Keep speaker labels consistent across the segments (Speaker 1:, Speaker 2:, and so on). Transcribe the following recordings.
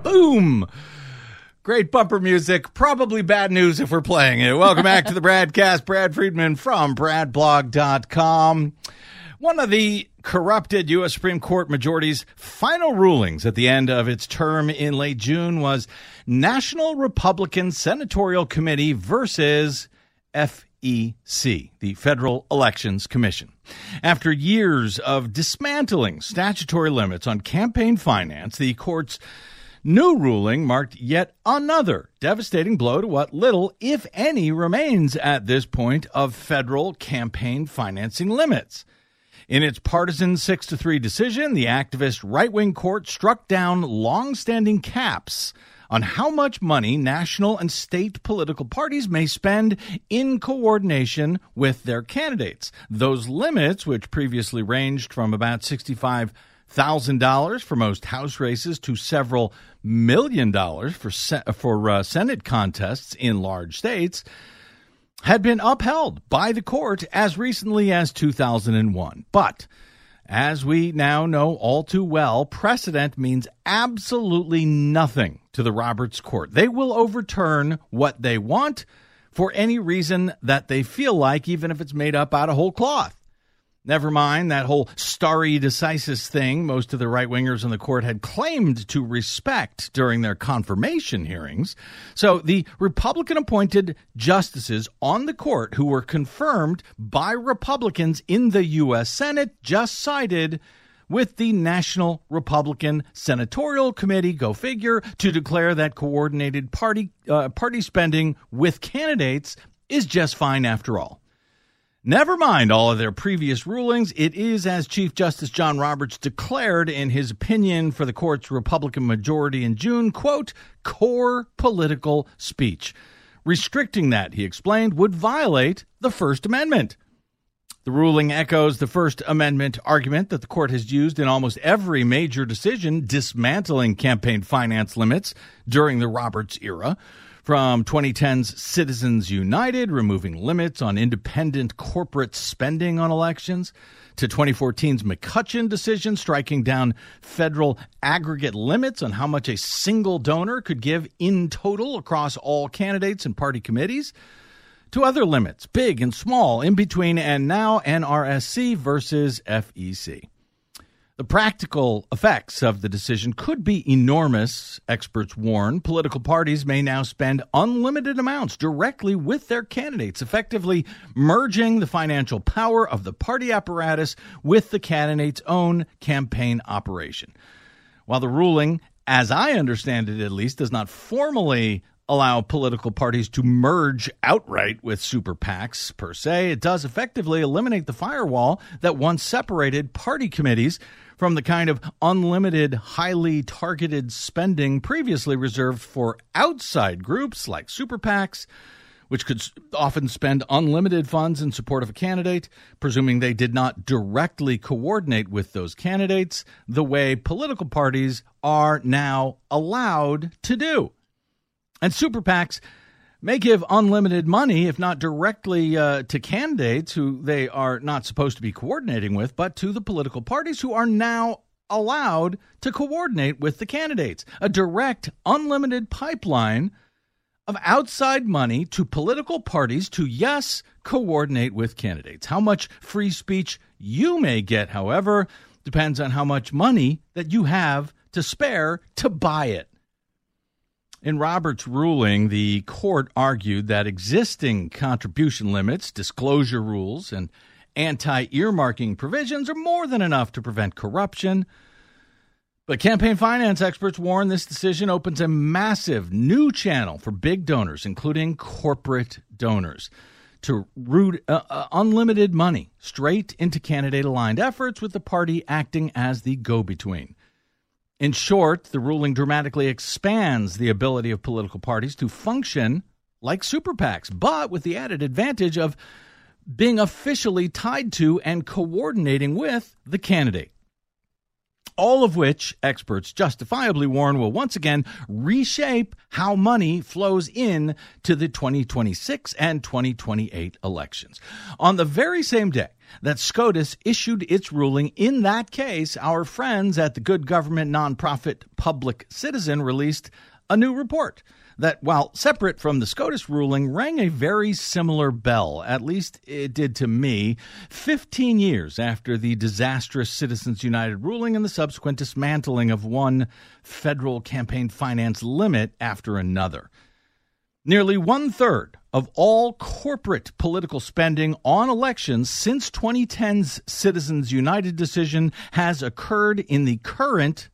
Speaker 1: Boom. Great bumper music. Probably bad news if we're playing it. Welcome back to the Bradcast. Brad Friedman from BradBlog.com. One of the corrupted U.S. Supreme Court majority's final rulings at the end of its term in late June was National Republican Senatorial Committee versus FEC, the Federal Elections Commission. After years of dismantling statutory limits on campaign finance, the court's new ruling marked yet another devastating blow to what little, if any, remains at this point of federal campaign financing limits. In its partisan 6-3 decision, the activist right-wing court struck down long-standing caps on how much money national and state political parties may spend in coordination with their candidates. Those limits, which previously ranged from about $65,000 for most House races to several $1 million for Senate contests in large states, had been upheld by the court as recently as 2001. But as we now know all too well, precedent means absolutely nothing to the Roberts Court. They will overturn what they want for any reason that they feel like, even if it's made up out of whole cloth. Never mind that whole stare decisis thing most of the right-wingers in the court had claimed to respect during their confirmation hearings. So the Republican-appointed justices on the court who were confirmed by Republicans in the U.S. Senate just sided with the National Republican Senatorial Committee, go figure, to declare that coordinated party spending with candidates is just fine after all. Never mind all of their previous rulings, it is, as Chief Justice John Roberts declared in his opinion for the court's Republican majority in June, quote, core political speech. Restricting that, he explained, would violate the First Amendment. The ruling echoes the First Amendment argument that the court has used in almost every major decision dismantling campaign finance limits during the Roberts era. From 2010's Citizens United, removing limits on independent corporate spending on elections, to 2014's McCutcheon decision, striking down federal aggregate limits on how much a single donor could give in total across all candidates and party committees, to other limits, big and small, in between, and now NRSC versus FEC. The practical effects of the decision could be enormous, experts warn. Political parties may now spend unlimited amounts directly with their candidates, effectively merging the financial power of the party apparatus with the candidate's own campaign operation. While the ruling, as I understand it at least, does not formally allow political parties to merge outright with super PACs per se, it does effectively eliminate the firewall that once separated party committees from the kind of unlimited, highly targeted spending previously reserved for outside groups like super PACs, which could often spend unlimited funds in support of a candidate, presuming they did not directly coordinate with those candidates the way political parties are now allowed to do. And super PACs may give unlimited money, if not directly to candidates who they are not supposed to be coordinating with, but to the political parties who are now allowed to coordinate with the candidates. A direct, unlimited pipeline of outside money to political parties to, yes, coordinate with candidates. How much free speech you may get, however, depends on how much money that you have to spare to buy it. In Roberts' ruling, the court argued that existing contribution limits, disclosure rules, and anti-earmarking provisions are more than enough to prevent corruption. But campaign finance experts warn this decision opens a massive new channel for big donors, including corporate donors, to route unlimited money straight into candidate-aligned efforts, with the party acting as the go-between. In short, the ruling dramatically expands the ability of political parties to function like super PACs, but with the added advantage of being officially tied to and coordinating with the candidate. All of which experts justifiably warn will once again reshape how money flows in to the 2026 and 2028 elections. On the very same day that SCOTUS issued its ruling in that case, our friends at the good government nonprofit Public Citizen released a new report that, while separate from the SCOTUS ruling, rang a very similar bell. At least it did to me, 15 years after the disastrous Citizens United ruling and the subsequent dismantling of one federal campaign finance limit after another. Nearly one-third of all corporate political spending on elections since 2010's Citizens United decision has occurred in the current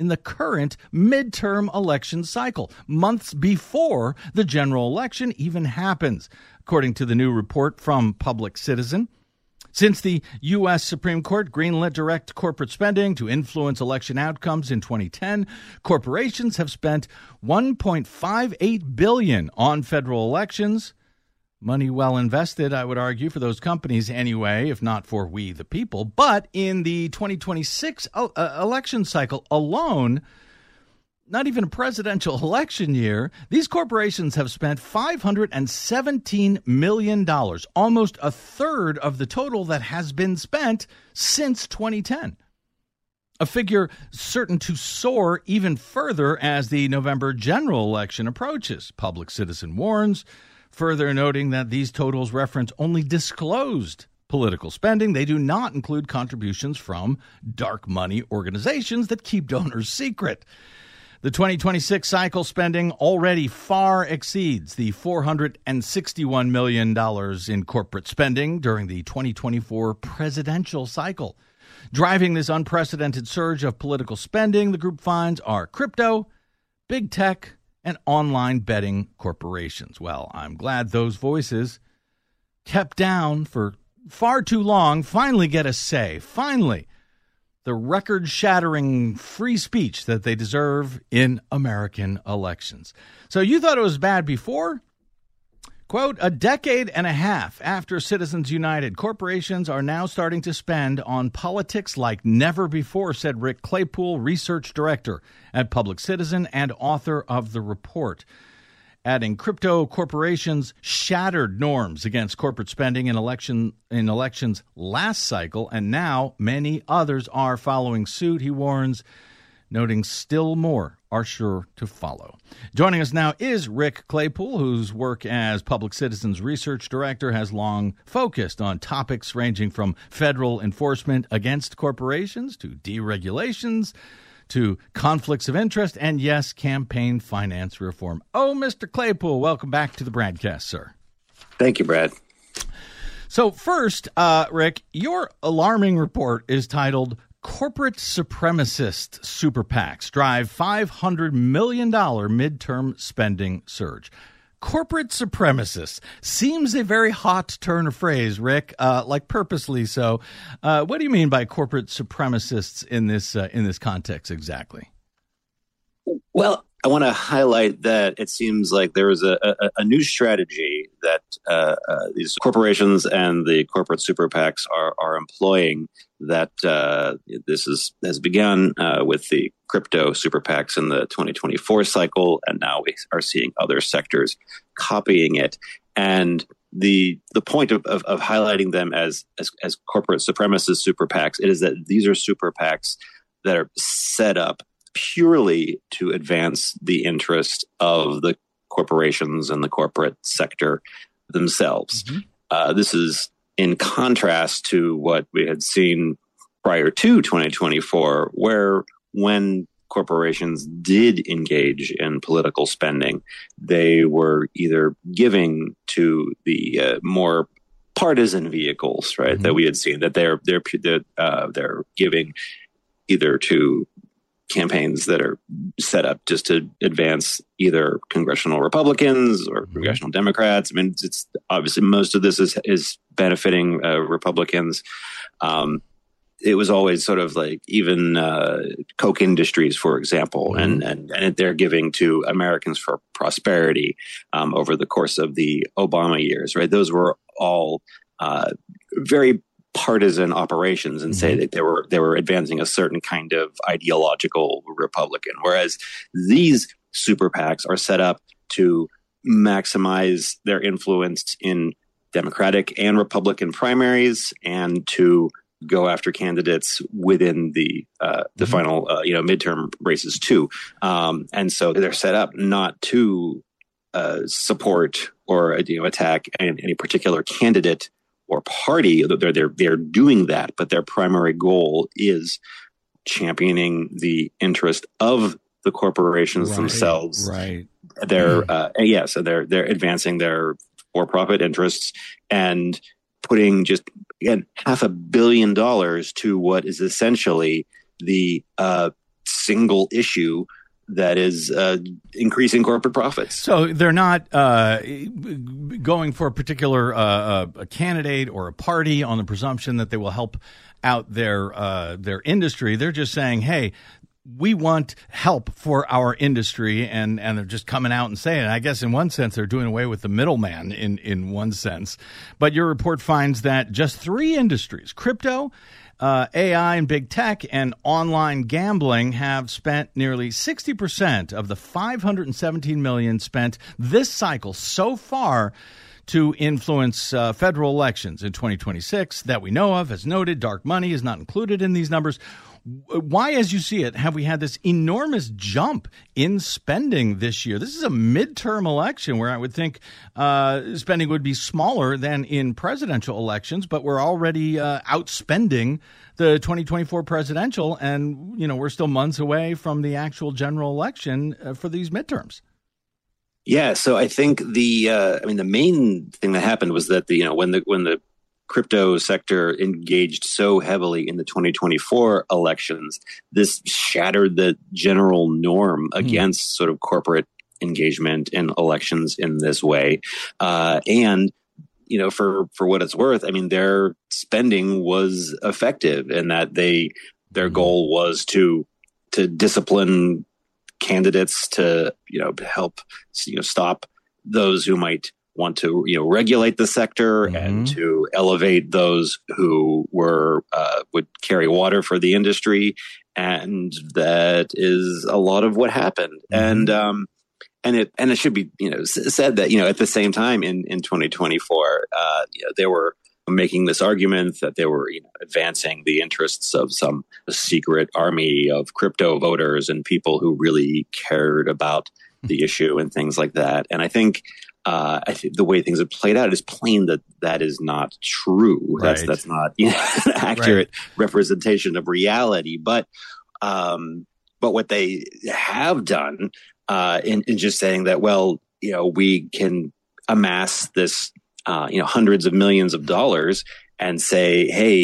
Speaker 1: midterm election cycle, months before the general election even happens, according to the new report from Public Citizen. Since the U.S. Supreme Court greenlit direct corporate spending to influence election outcomes in 2010, corporations have spent $1.58 billion on federal elections. Money well invested, I would argue, for those companies anyway, if not for we the people. But in the 2026 election cycle alone, not even a presidential election year, these corporations have spent $517 million, almost a third of the total that has been spent since 2010. A figure certain to soar even further as the November general election approaches, Public Citizen warns, further noting that these totals reference only disclosed political spending. They do not include contributions from dark money organizations that keep donors secret. The 2026 cycle spending already far exceeds the $461 million in corporate spending during the 2024 presidential cycle. Driving this unprecedented surge of political spending, the group finds, are crypto, big tech, and online betting corporations. Well, I'm glad those voices, kept down for far too long, finally get a say. Finally, the record-shattering free speech that they deserve in American elections. So you thought it was bad before? Quote, a decade and a half after Citizens United, corporations are now starting to spend on politics like never before, said Rick Claypool, research director at Public Citizen and author of the report. Adding, crypto corporations shattered norms against corporate spending in elections last cycle, and now many others are following suit, he warns, noting still more are sure to follow. Joining us now is Rick Claypool, whose work as Public Citizen's research director has long focused on topics ranging from federal enforcement against corporations to deregulations to conflicts of interest, and yes, campaign finance reform. Oh, Mr. Claypool, welcome back to the Bradcast, sir.
Speaker 2: Thank you, Brad.
Speaker 1: So first, Rick, your alarming report is titled Corporate Supremacist Super PACs Drive $500 Million Midterm Spending Surge. Corporate supremacists seems a very hot turn of phrase, Rick, like purposely so. What do you mean by corporate supremacists in this context exactly?
Speaker 2: Well, I want to highlight that it seems like there is a new strategy that these corporations and the corporate super PACs are employing. That has begun with the crypto super PACs in the 2024 cycle, and now we are seeing other sectors copying it. And the point of highlighting them as corporate supremacist super PACs, it is that these are super PACs that are set up purely to advance the interest of the corporations and the corporate sector themselves. Mm-hmm. This is in contrast to what we had seen prior to 2024, where when corporations did engage in political spending, they were either giving to the more partisan vehicles, right? Mm-hmm. That we had seen that they're giving either to campaigns that are set up just to advance either congressional Republicans or congressional Democrats. I mean, it's obviously most of this is benefiting Republicans. It was always sort of like even Koch Industries, for example, and they're giving to Americans for Prosperity over the course of the Obama years, right? Those were all very partisan operations and say that they were advancing a certain kind of ideological Republican, whereas these super PACs are set up to maximize their influence in Democratic and Republican primaries, and to go after candidates within the final midterm races too. And so they're set up not to support or attack any particular candidate or party. They're doing that, but their primary goal is championing the interest of the corporations themselves.
Speaker 1: Right.
Speaker 2: So they're advancing their for-profit interests and putting just, again, $500 million to what is essentially the single issue that is increasing corporate profits.
Speaker 1: So they're not going for a particular a candidate or a party on the presumption that they will help out their industry. They're just saying, hey, we want help for our industry, and they're just coming out and saying it. I guess in one sense they're doing away with the middleman in one sense. But your report finds that just 3 industries, crypto, AI and big tech, and online gambling, have spent nearly 60% of the $517 million spent this cycle so far to influence federal elections in 2026 that we know of. As noted, dark money is not included in these numbers. Why, as you see it, have we had this enormous jump in spending this year? This is a midterm election where I would think spending would be smaller than in presidential elections, but we're already outspending the 2024 presidential, and we're still months away from the actual general election for these midterms.
Speaker 2: Yeah, so I think the main thing that happened was that when the crypto sector engaged so heavily in the 2024 elections, this shattered the general norm against sort of corporate engagement in elections in this way. And for what it's worth, I mean, their spending was effective in that their goal was to discipline candidates, to help stop those who might want to regulate the sector, and to elevate those who would carry water for the industry, and that is a lot of what happened. And it should be said that at the same time in 2024 they were making this argument that they were advancing the interests of some secret army of crypto voters and people who really cared about the issue and things like that. And I think the way things have played out is plain that is not true.
Speaker 1: Right.
Speaker 2: That's not an accurate representation of reality. But what they have done in just saying that, we can amass this hundreds of millions of dollars and say, hey,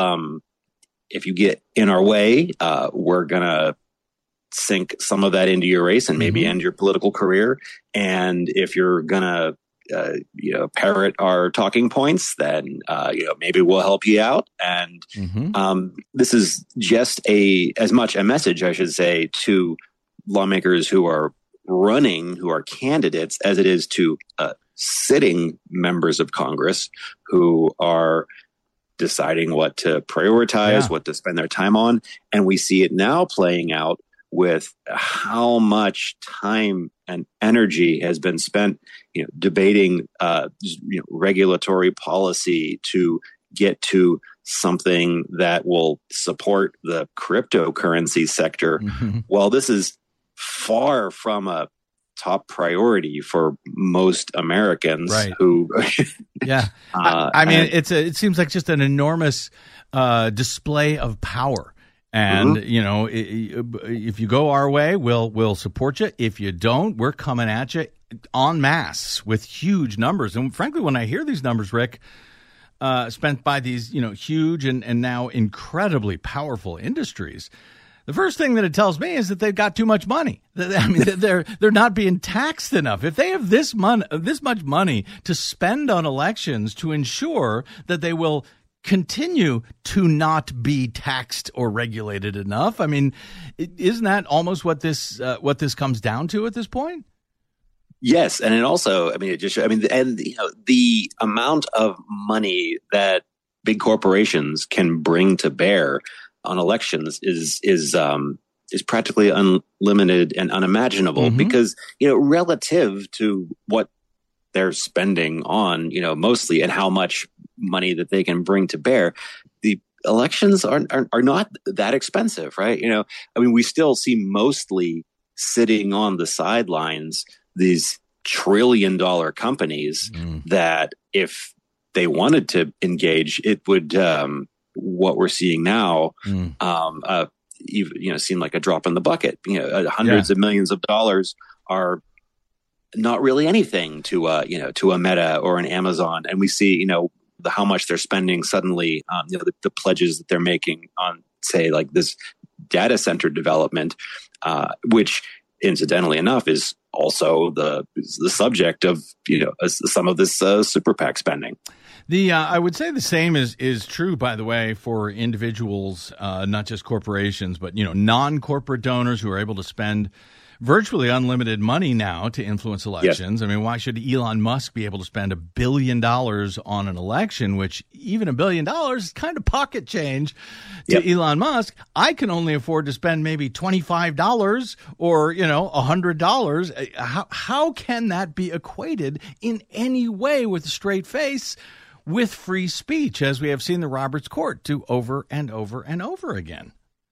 Speaker 2: if you get in our way, we're gonna sink some of that into your race and maybe end your political career. And if you're gonna, parrot our talking points, then, maybe we'll help you out. And this is just as much a message, I should say, to lawmakers who are candidates as it is to sitting members of Congress who are deciding what to prioritize, what to spend their time on. And we see it now playing out with how much time and energy has been spent, debating, regulatory policy to get to something that will support the cryptocurrency sector. Well, this is far from a top priority for most Americans who
Speaker 1: it seems like just an enormous display of power. And if you go our way, we'll support you. If you don't, we're coming at you en masse with huge numbers. And frankly, when I hear these numbers, Rick, spent by these huge and now incredibly powerful industries, the first thing that it tells me is that they've got too much money. I mean, they're not being taxed enough. If they have this much money to spend on elections to ensure that they will continue to not be taxed or regulated enough, I mean, isn't that almost what this comes down to at this point?
Speaker 2: Yes, and it also, the amount of money that big corporations can bring to bear on elections is practically unlimited and unimaginable because, relative to what they're spending on, mostly, and how much money that they can bring to bear, the elections are not that expensive, right? We still see mostly sitting on the sidelines these trillion-dollar companies that if they wanted to engage, it would, what we're seeing now, seem like a drop in the bucket. Hundreds of millions of dollars are not really anything to a Meta or an Amazon. And we see, how much they're spending suddenly, the pledges that they're making on, say, like this data center development, which incidentally enough is also the subject of, some of this super PAC spending.
Speaker 1: I would say the same is true, by the way, for individuals, not just corporations, but, non-corporate donors who are able to spend virtually unlimited money now to influence elections. Yes. I mean, why should Elon Musk be able to spend $1 billion on an election, which even $1 billion is kind of pocket change to Elon Musk? I can only afford to spend maybe $25 or, $100. How can that be equated in any way with a straight face with free speech, as we have seen the Roberts Court do over and over and over again?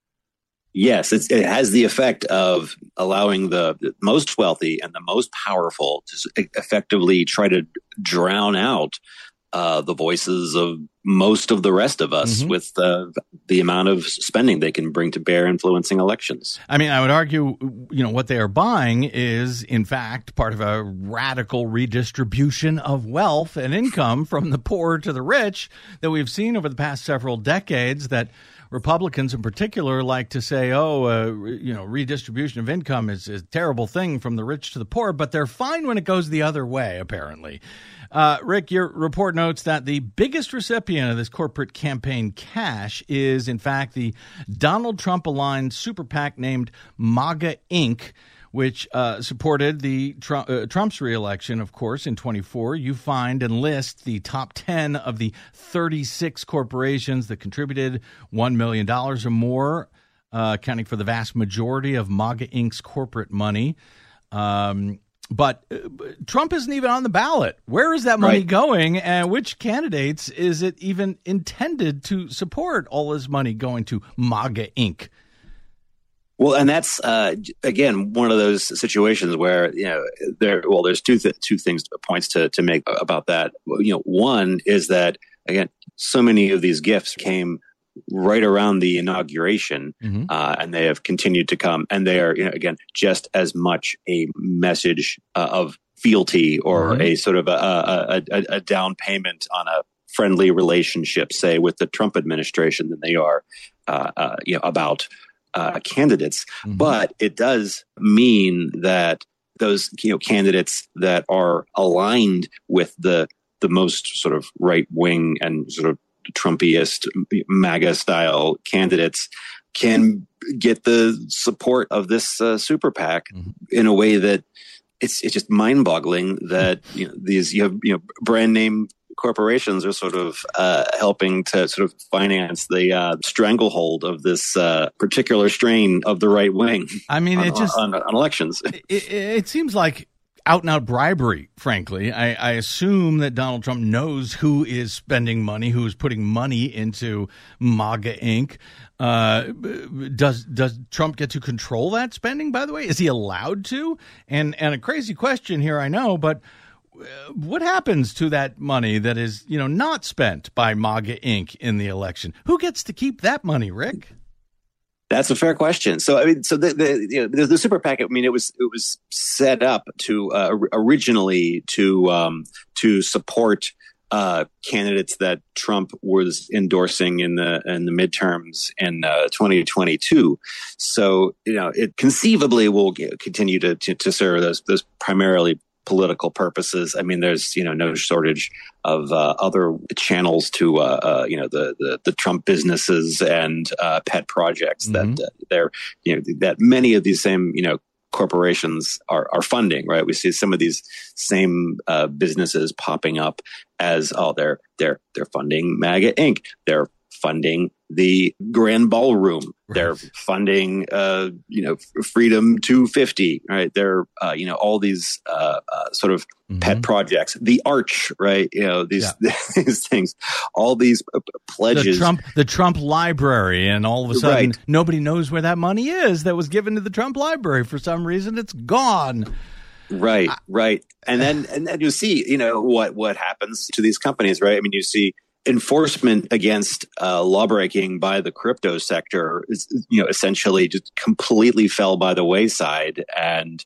Speaker 2: Yes, it has the effect of allowing the most wealthy and the most powerful to effectively try to drown out the voices of most of the rest of us with the amount of spending they can bring to bear influencing elections.
Speaker 1: I mean, I would argue, what they are buying is, in fact, part of a radical redistribution of wealth and income from the poor to the rich that we've seen over the past several decades, that Republicans in particular like to say, redistribution of income is a terrible thing from the rich to the poor, but they're fine when it goes the other way, apparently. Rick, your report notes that the biggest recipient of this corporate campaign cash is, in fact, the Donald Trump-aligned super PAC named MAGA Inc., which supported the Trump's reelection, of course, in 24. You find and list the top 10 of the 36 corporations that contributed $1 million or more, accounting for the vast majority of MAGA Inc.'s corporate money. But Trump isn't even on the ballot. Where is that money going, and which candidates is it even intended to support, all this money going to MAGA Inc.?
Speaker 2: Well, and that's, again, one of those situations where, there's two points to make about that. One is that, again, so many of these gifts came right around the inauguration, and they have continued to come. And they are, again, just as much a message of fealty or a sort of a down payment on a friendly relationship, say, with the Trump administration than they are, about candidates. But it does mean that those candidates that are aligned with the most sort of right wing and sort of Trumpiest MAGA style candidates can get the support of this super PAC in a way that it's just mind boggling that these brand name corporations are sort of helping to sort of finance the stranglehold of this particular strain of the right wing. I mean, on elections.
Speaker 1: It seems like out and out bribery, frankly. I assume that Donald Trump knows who is spending money, who is putting money into MAGA Inc. Does Trump get to control that spending, by the way? Is he allowed to? And a crazy question here, I know, but what happens to that money that is, not spent by MAGA Inc. in the election? Who gets to keep that money, Rick?
Speaker 2: That's a fair question. So, I mean, the super PAC. I mean, it was set up to originally to support candidates that Trump was endorsing in the midterms in 2022. So, it conceivably will continue to serve those primarily political purposes. I mean, there's no shortage of other channels to the Trump businesses and pet projects that that many of these same corporations are funding. Right, we see some of these same businesses popping up as they're funding MAGA Inc. They're funding the Grand Ballroom. Right. They're funding, Freedom 250. Right. They're, all these sort of pet projects. The Arch. Right. These things. All these pledges.
Speaker 1: The Trump Library, and all of a sudden nobody knows where that money is that was given to the Trump Library. For some reason, it's gone.
Speaker 2: Right. And then you see, what happens to these companies, right? I mean, you see enforcement against lawbreaking by the crypto sector is, essentially just completely fell by the wayside. And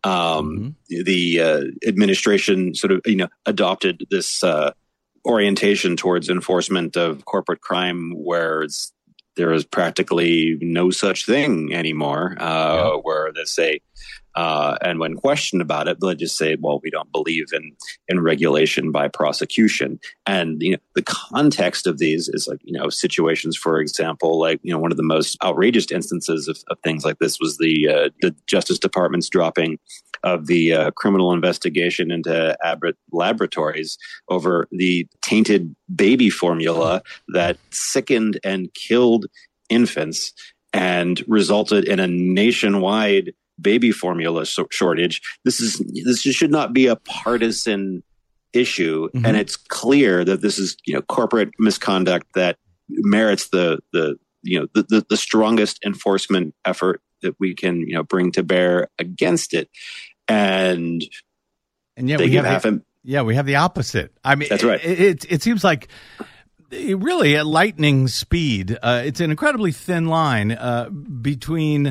Speaker 2: the administration sort of, adopted this orientation towards enforcement of corporate crime, where there is practically no such thing anymore, where they say, and when questioned about it, they'll just say, well, we don't believe in regulation by prosecution. And, the context of these is like, situations, for example, like, one of the most outrageous instances of things like this was the Justice Department's dropping of the criminal investigation into Abbott Laboratories over the tainted baby formula that sickened and killed infants and resulted in a nationwide baby formula shortage. This should not be a partisan issue, and it's clear that this is corporate misconduct that merits the strongest enforcement effort that we can bring to bear against it. And
Speaker 1: yet we have the opposite. I mean,
Speaker 2: that's right.
Speaker 1: It seems like really at lightning speed. It's an incredibly thin line between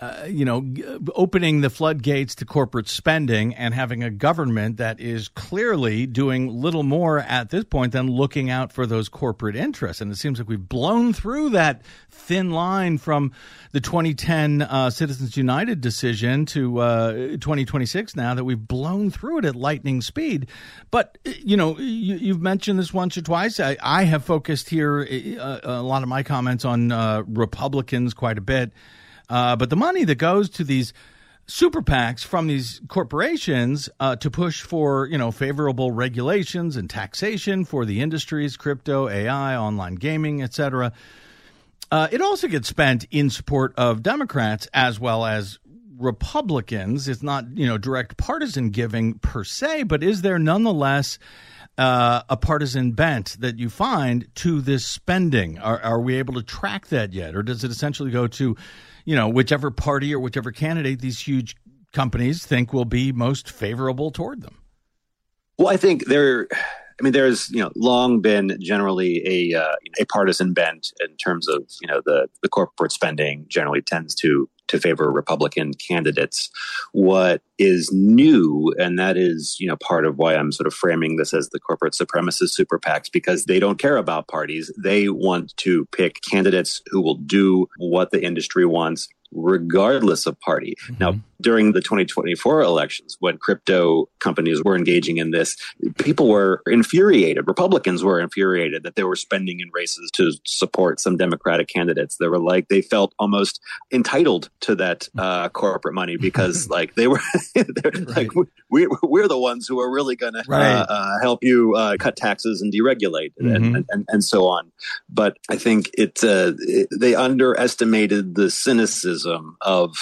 Speaker 1: opening the floodgates to corporate spending and having a government that is clearly doing little more at this point than looking out for those corporate interests. And it seems like we've blown through that thin line from the 2010 Citizens United decision to 2026 now, that we've blown through it at lightning speed. But, you've mentioned this once or twice. I have focused here a lot of my comments on Republicans quite a bit. But the money that goes to these super PACs from these corporations to push for, favorable regulations and taxation for the industries, crypto, AI, online gaming, etc. It also gets spent in support of Democrats as well as Republicans. It's not, direct partisan giving per se, but is there nonetheless a partisan bent that you find to this spending? Are we able to track that yet? Or does it essentially go to whichever party or whichever candidate these huge companies think will be most favorable toward them?
Speaker 2: Well, I think there's long been generally a partisan bent in terms of the corporate spending generally tends to favor Republican candidates. What is new, and that is part of why I'm sort of framing this as the corporate supremacist super PACs, because they don't care about parties. They want to pick candidates who will do what the industry wants, regardless of party. Now, during the 2024 elections, when crypto companies were engaging in this, people were infuriated. Republicans were infuriated that they were spending in races to support some Democratic candidates. They felt almost entitled to that corporate money because they were we're the ones who are really going to help you cut taxes and deregulate and so on. But I think they underestimated the cynicism of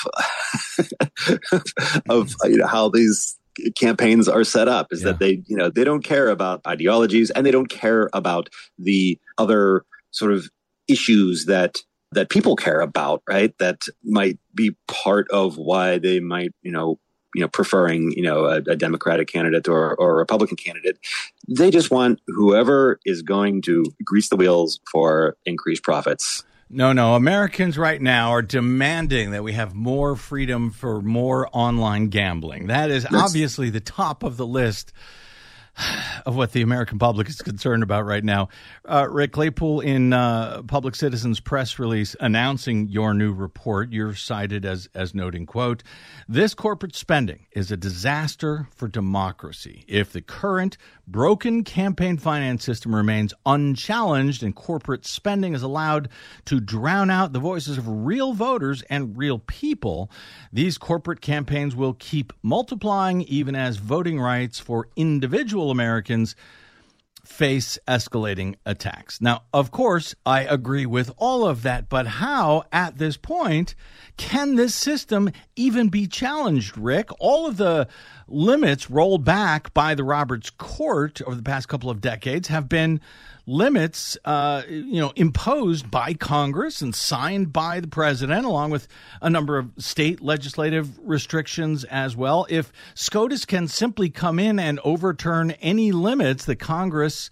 Speaker 2: how these campaigns are set up, is that they don't care about ideologies, and they don't care about the other sort of issues that people care about, right? That might be part of why they might, preferring, a Democratic candidate or a Republican candidate. They just want whoever is going to grease the wheels for increased profits.
Speaker 1: No. Americans right now are demanding that we have more freedom for more online gambling. That is obviously the top of the list of what the American public is concerned about right now. Rick Claypool, in Public Citizen's press release announcing your new report, you're cited as noting, quote, "This corporate spending is a disaster for democracy. If the current broken campaign finance system remains unchallenged and corporate spending is allowed to drown out the voices of real voters and real people, these corporate campaigns will keep multiplying even as voting rights for individual Americans face escalating attacks. Now, of course, I agree with all of that, but how at this point can this system even be challenged, Rick? All of the limits rolled back by the Roberts Court over the past couple of decades have been limits, imposed by Congress and signed by the president, along with a number of state legislative restrictions as well. If SCOTUS can simply come in and overturn any limits that Congress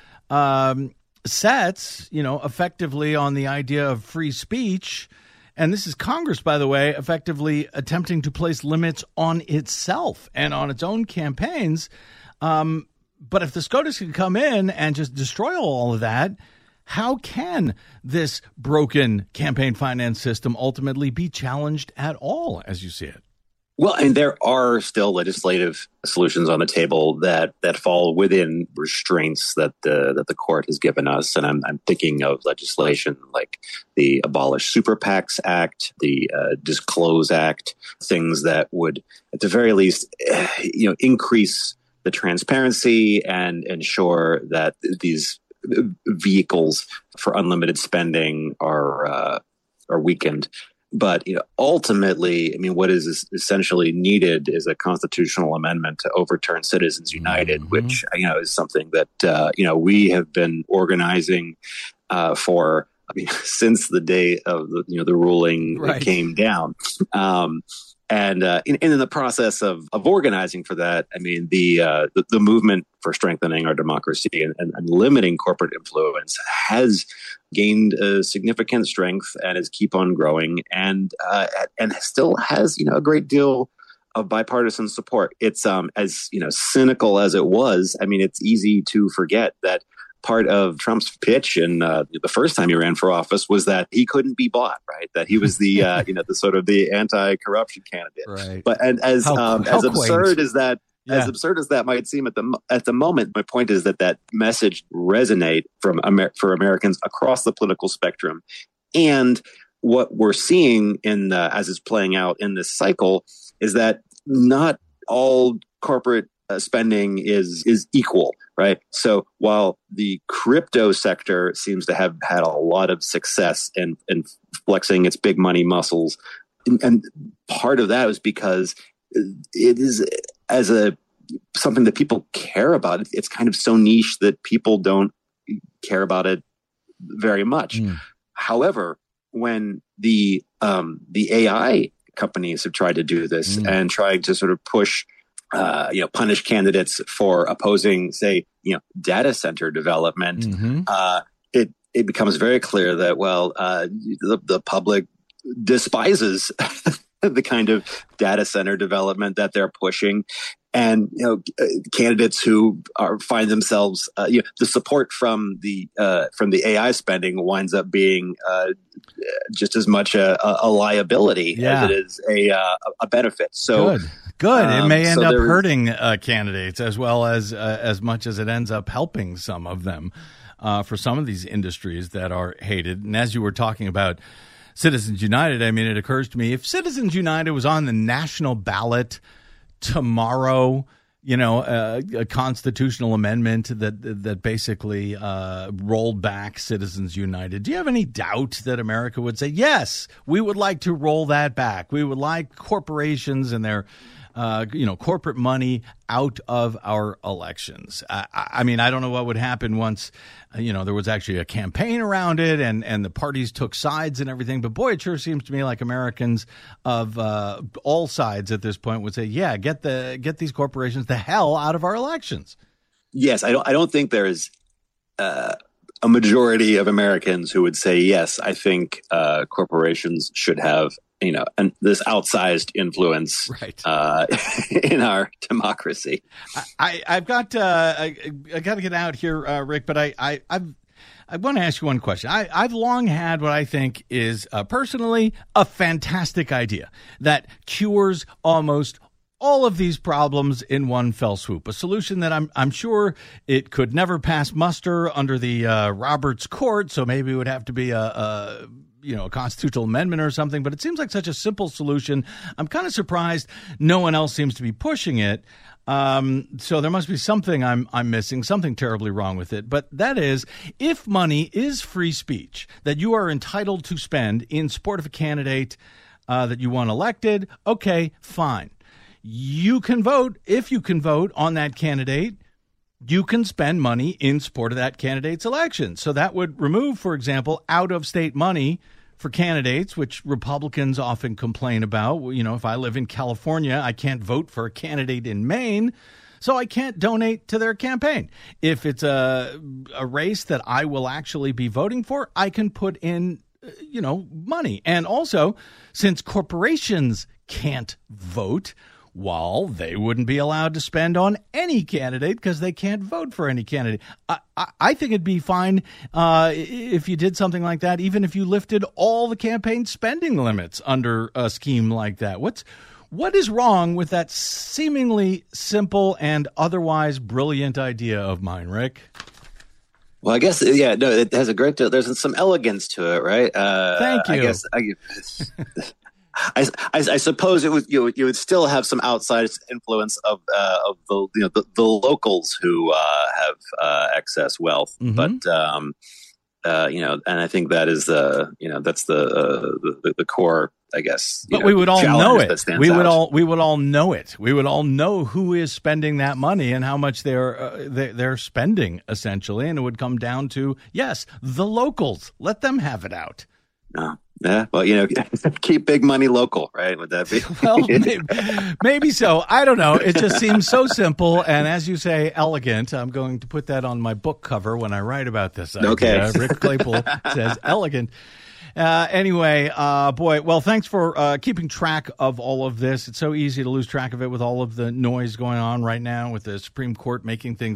Speaker 1: sets, effectively on the idea of free speech, and this is Congress, by the way, effectively attempting to place limits on itself and on its own campaigns. But if the SCOTUS can come in and just destroy all of that, how can this broken campaign finance system ultimately be challenged at all, as you see it?
Speaker 2: Well, and there are still legislative solutions on the table that fall within restraints that the court has given us, and I'm thinking of legislation like the Abolish Super PACs Act, the Disclose Act, things that would, at the very least, increase the transparency and ensure that these vehicles for unlimited spending are weakened. But ultimately, what is essentially needed is a constitutional amendment to overturn Citizens United, which is something that we have been organizing for since the day of the ruling that came down. And in the process of organizing for that, the movement for strengthening our democracy and limiting corporate influence has gained significant strength and is keep on growing and still has a great deal of bipartisan support. It's as cynical as it was. It's easy to forget that part of Trump's pitch in the first time he ran for office was that he couldn't be bought, right? That he was the the sort of the anti-corruption candidate.
Speaker 1: Right.
Speaker 2: But as absurd as that
Speaker 1: Yeah.
Speaker 2: as absurd as that might seem at the moment, my point is that message resonate for Americans across the political spectrum. And what we're seeing as it's playing out in this cycle is that not all corporate spending is equal, right? So while the crypto sector seems to have had a lot of success in flexing its big money muscles, and part of that is because it is something that people care about. It's kind of so niche that people don't care about it very much. However, when the AI companies have tried to do this and tried to sort of push punish candidates for opposing, say, data center development, it becomes very clear that, the public despises the kind of data center development that they're pushing. And, candidates who find themselves, the support from the AI spending winds up being just as much a liability as it is a benefit. So
Speaker 1: Good. It may end up hurting candidates as well as much as it ends up helping some of them for some of these industries that are hated. And as you were talking about Citizens United, it occurs to me, if Citizens United was on the national ballot tomorrow, a constitutional amendment that basically rolled back Citizens United, do you have any doubt that America would say, yes, we would like to roll that back? We would like corporations and their corporate money out of our elections. I don't know what would happen once, there was actually a campaign around it and the parties took sides and everything. But boy, it sure seems to me like Americans of all sides at this point would say, yeah, get these corporations the hell out of our elections.
Speaker 2: Yes, I don't think there's a majority of Americans who would say, yes, I think corporations should have and this outsized influence in our democracy.
Speaker 1: I've got I got to get out here, Rick, but I want to ask you one question. I've long had what I think is personally a fantastic idea that cures almost all of these problems in one fell swoop. A solution that I'm sure it could never pass muster under the Roberts Court, so maybe it would have to be a a constitutional amendment or something, but it seems like such a simple solution. I'm kind of surprised no one else seems to be pushing it. So there must be something I'm missing, something terribly wrong with it. But that is, if money is free speech that you are entitled to spend in support of a candidate that you want elected, okay, fine. You can vote. If you can vote on that candidate, you can spend money in support of that candidate's election. So that would remove, for example, out-of-state money for candidates, which Republicans often complain about. If I live in California, I can't vote for a candidate in Maine, so I can't donate to their campaign. If it's a race that I will actually be voting for, I can put in, money. And also, since corporations can't vote, well, they wouldn't be allowed to spend on any candidate because they can't vote for any candidate. I think it'd be fine if you did something like that, even if you lifted all the campaign spending limits under a scheme like that. What is wrong with that seemingly simple and otherwise brilliant idea of mine, Rick?
Speaker 2: Well, I guess, it has a great deal. There's some elegance to it, right?
Speaker 1: Thank you.
Speaker 2: I guess I suppose it would you would still have some outside influence of the locals who have excess wealth, but and I think that is that's the core, I guess.
Speaker 1: But we would all know it. We would all know it. We would all know who is spending that money and how much they're spending, essentially, and it would come down to, yes, the locals. Let them have it out.
Speaker 2: Yeah, well, keep big money local, right? Would that be?
Speaker 1: Well, maybe so. I don't know. It just seems so simple, and as you say, elegant. I'm going to put that on my book cover when I write about this idea.
Speaker 2: Okay.
Speaker 1: Rick Claypool says elegant. Anyway, boy, well, thanks for keeping track of all of this. It's so easy to lose track of it with all of the noise going on right now with the Supreme Court making things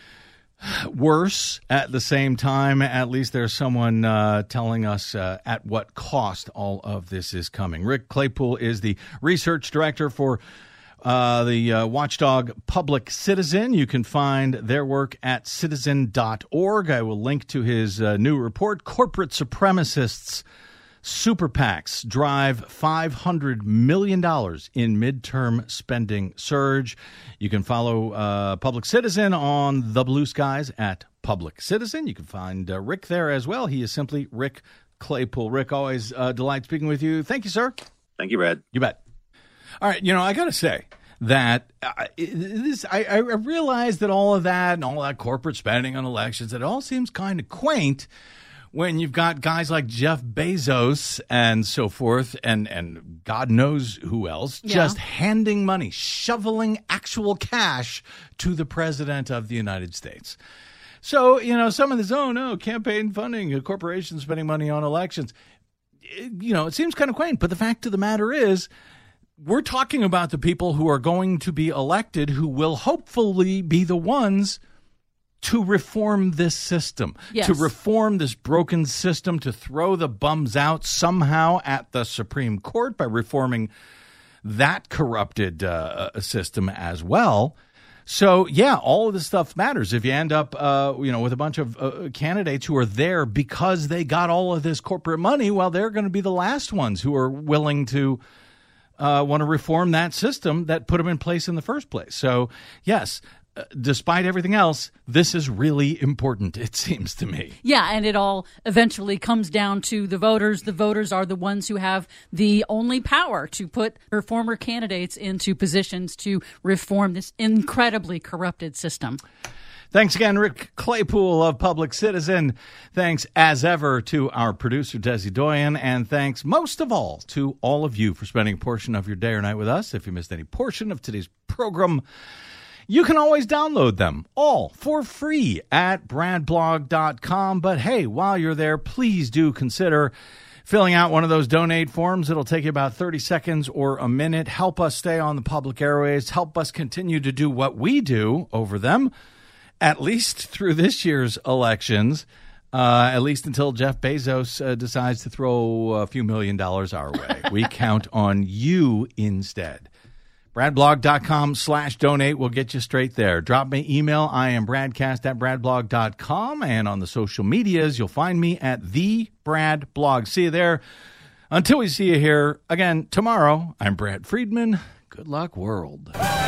Speaker 1: worse at the same time. At least there's someone telling us at what cost all of this is coming. Rick Claypool is the research director for the watchdog Public Citizen. You can find their work at citizen.org. I will link to his new report, Corporate Supremacists Super PACs Drive $500 million in midterm spending surge. You can follow Public Citizen on the Blue Skies at Public Citizen. You can find Rick there as well. He is simply Rick Claypool. Rick, always delight speaking with you. Thank you, sir.
Speaker 2: Thank you, Brad.
Speaker 1: You bet. All right, I got to say that I realize that all of that and all that corporate spending on elections, it all seems kind of quaint when you've got guys like Jeff Bezos and so forth and God knows who else just handing money, shoveling actual cash to the president of the United States. So, some of this, campaign funding, corporations spending money on elections, it seems kind of quaint. But the fact of the matter is, we're talking about the people who are going to be elected who will hopefully be the ones to reform this system, to reform this broken system, to throw the bums out somehow at the Supreme Court by reforming that corrupted system as well. So, all of this stuff matters. If you end up, with a bunch of candidates who are there because they got all of this corporate money, well, they're going to be the last ones who are willing to want to reform that system that put them in place in the first place. So, yes, despite everything else, this is really important, it seems to me. Yeah,
Speaker 3: and it all eventually comes down to the voters. The voters are the ones who have the only power to put their former candidates into positions to reform this incredibly corrupted system.
Speaker 1: Thanks again, Rick Claypool of Public Citizen. Thanks, as ever, to our producer, Desi Doyen. And thanks, most of all, to all of you for spending a portion of your day or night with us. If you missed any portion of today's program, you can always download them all for free at bradblog.com. But hey, while you're there, please do consider filling out one of those donate forms. It'll take you about 30 seconds or a minute. Help us stay on the public airways. Help us continue to do what we do over them, at least through this year's elections, at least until Jeff Bezos decides to throw a few $1 million our way. We count on you instead. bradblog.com/donate will get you straight there. Drop me email. I am bradcast@bradblog.com. And on the social medias, you'll find me at The Brad Blog. See you there. Until we see you here again tomorrow, I'm Brad Friedman. Good luck, world.